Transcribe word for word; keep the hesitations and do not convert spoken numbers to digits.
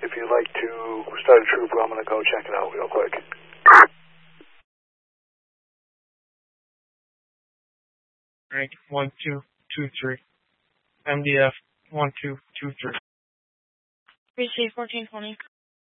if you'd like to start a trooper, I'm going to go check it out real quick. Rank one two two three. M D F one two two three. Receive fourteen twenty.